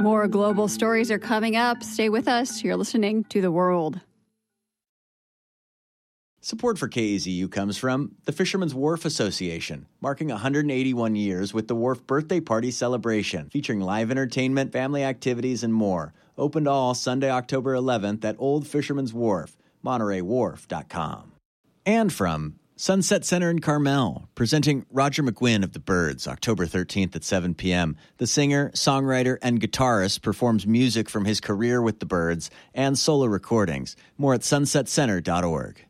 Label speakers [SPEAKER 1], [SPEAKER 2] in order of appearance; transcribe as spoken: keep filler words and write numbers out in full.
[SPEAKER 1] More global stories are coming up. Stay with us. You're listening to The World.
[SPEAKER 2] Support for K A Z U comes from the Fisherman's Wharf Association, marking one hundred eighty-one years with the Wharf Birthday Party celebration, featuring live entertainment, family activities, and more. Open to all Sunday, October eleventh at Old Fisherman's Wharf, Monterey Wharf dot com. And from Sunset Center in Carmel, presenting Roger McGuinn of the Byrds, October thirteenth at seven p.m. The singer, songwriter, and guitarist performs music from his career with the Byrds and solo recordings. More at sunset center dot org.